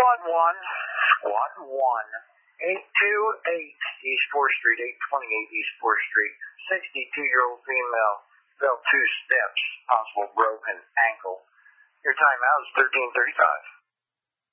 Squad 1, 828 East 4th Street, 828 East 4th Street. 62-year-old female fell 2 steps, possible broken ankle. Your timeout is 13:35.